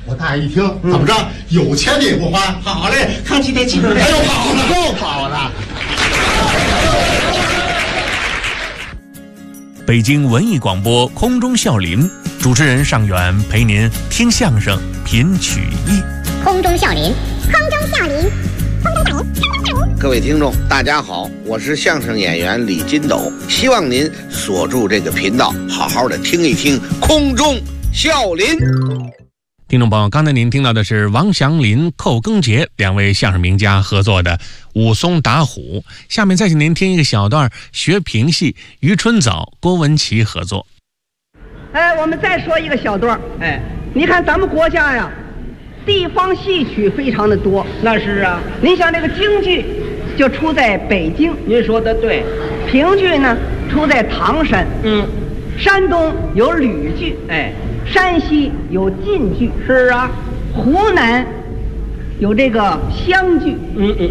我大爷一听，怎么着，有钱的也不花。好嘞，看几得几十。哎呦，好了，够好了。 北京文艺广播空中笑林，主持人尚远陪您听相声品曲艺。 空中笑林，空中笑林，空中笑林。 各位听众大家好，我是相声演员李金斗，希望您锁住这个频道，好好的听一听空中笑林。 听众朋友，刚才您听到的是王祥林、寇庚杰两位相声名家合作的武松打虎。下面再请您听一个小段学评戏，于春藻、郭文琪合作。 我们再说一个小段。你看咱们国家呀，地方戏曲非常的多。 那是啊， 您像这个京剧就出在北京， 您说的对。 评剧呢出在唐山，山东有吕剧，山西有晋剧， 是啊， 湖南有这个湘剧，